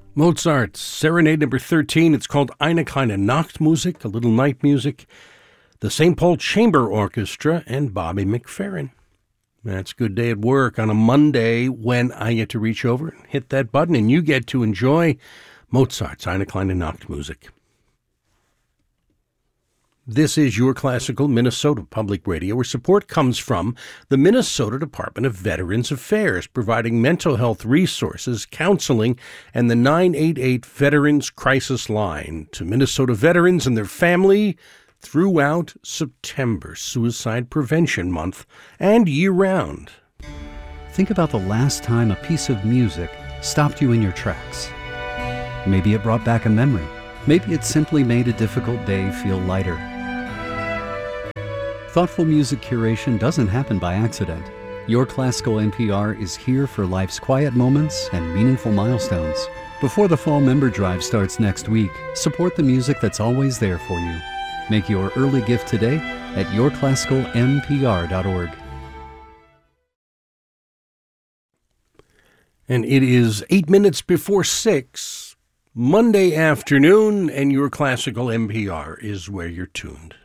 Mozart's Serenade number 13. It's called Eine kleine Nachtmusik, a little night music. The St. Paul Chamber Orchestra and Bobby McFerrin. That's a good day at work on a Monday when I get to reach over and hit that button and you get to enjoy Mozart's Eine kleine Nachtmusik. This is Your Classical Minnesota Public Radio, where support comes from the Minnesota Department of Veterans Affairs, providing mental health resources, counseling, and the 988 Veterans Crisis Line to Minnesota veterans and their family throughout September, Suicide Prevention Month, and year-round. Think about the last time a piece of music stopped you in your tracks. Maybe it brought back a memory. Maybe it simply made a difficult day feel lighter. Thoughtful music curation doesn't happen by accident. Your Classical NPR is here for life's quiet moments and meaningful milestones. Before the fall member drive starts next week, support the music that's always there for you. Make your early gift today at yourclassicalnpr.org. And it is 8 minutes before 6, Monday afternoon, and Your Classical NPR is where you're tuned.